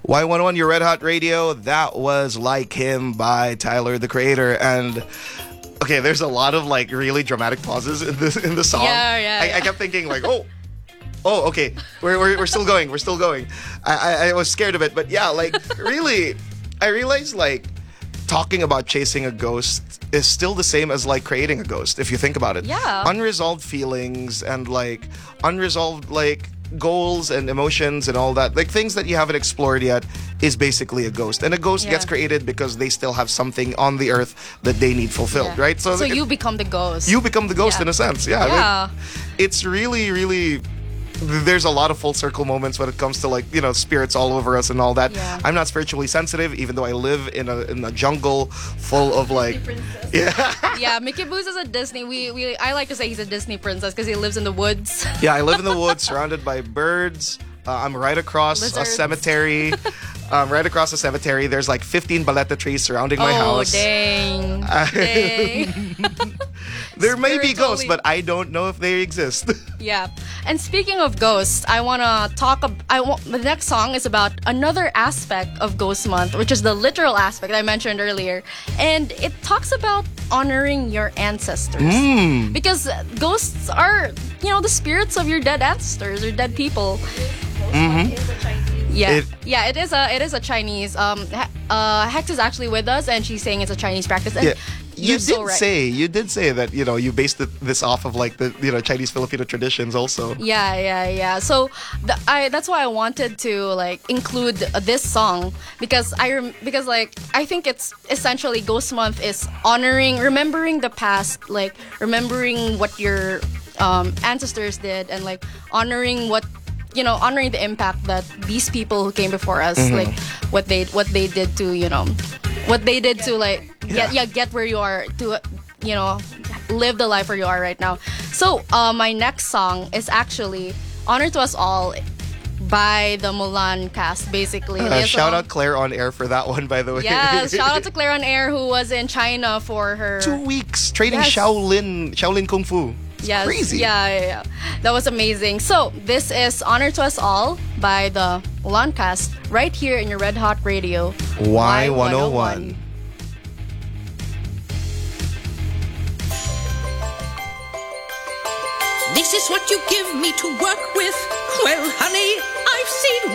Y101, your Red Hot Radio. That was Like Him by Tyler, the Creator. And okay, there's a lot of like really dramatic pauses in the song. I kept thinking like, oh, okay, we're still going. We're still going. I was scared of it, but yeah, like really, I realized like talking about chasing a ghost is still the same as like creating a ghost, if you think about it. Yeah. Unresolved feelings and like unresolved like goals and emotions and all that, like things that you haven't explored yet, is basically a ghost. And a ghost gets created because they still have something on the earth that they need fulfilled, right? So you become the ghost. You become the ghost in a sense. Yeah. Yeah. It's really, really, there's a lot of full circle moments when it comes to like, you know, spirits all over us and all that. Yeah. I'm not spiritually sensitive, even though I live in a jungle full of like, Yeah, Mickey Boos is a Disney. I like to say he's a Disney princess because he lives in the woods. yeah, I live in the woods surrounded by birds. I'm right across a Lizards. cemetery. Right across the cemetery, there's like 15 baleta trees surrounding my house. Dang. Dang. There may be Spiritually- ghosts, but I don't know if they exist. Yeah. And speaking of ghosts, I want to talk the next song is about another aspect of Ghost Month, which is the literal aspect I mentioned earlier. And it talks about honoring your ancestors. Because ghosts are, you know, the spirits of your dead ancestors or dead people. Yeah, it is a Chinese. Hex is actually with us, and she's saying it's a Chinese practice. And You you're so right. you did say that, you know, you based this off of like the, you know, Chinese Filipino traditions also. Yeah. So that's why I wanted to like include this song because I think it's essentially Ghost Month is remembering the past, like remembering what your ancestors did, and like honoring the impact that these people who came before us, like what they did to, you know, what they did to like get where you are, to, you know, live the life where you are right now. So my next song is actually Honor to Us All by the Mulan cast, basically. Shout out Claire on air for that one, by the way. Yeah, shout out to Claire on air, who was in China for her 2 weeks training Yes. Shaolin Kung Fu. Yes. Crazy. Yeah. That was amazing. So, this is Honor to Us All by the Mulan cast right here in your Red Hot Radio. Y101. This is what you give me to work with. Well, honey, I've seen